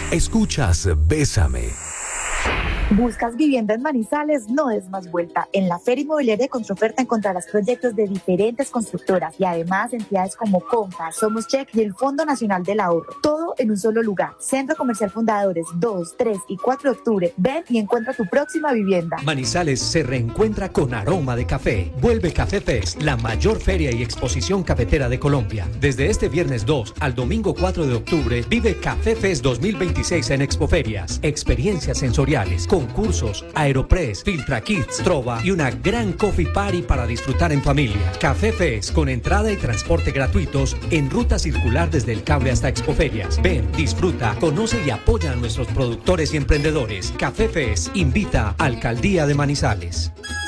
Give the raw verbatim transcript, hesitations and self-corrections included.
Escuchas Bésame. ¿Buscas vivienda en Manizales? No des más vuelta. En la Feria Inmobiliaria de Construoferta encontrarás proyectos de diferentes constructoras y además entidades como Compa, Somos Check y el Fondo Nacional del Ahorro. Todo en un solo lugar. Centro Comercial Fundadores dos, tres y cuatro de octubre. Ven y encuentra tu próxima vivienda. Manizales se reencuentra con aroma de café. Vuelve Café Fest, la mayor feria y exposición cafetera de Colombia. Desde este viernes dos al domingo cuatro de octubre, vive Café Fest dos mil veintiséis en Expoferias. Experiencias sensoriales, concursos, Aeropress, Filtra Kids, Trova y una gran coffee party para disfrutar en familia. Café Fest con entrada y transporte gratuitos en ruta circular desde el cable hasta Expoferias. Ven, disfruta, conoce y apoya a nuestros productores y emprendedores. Café Fest invita a Alcaldía de Manizales.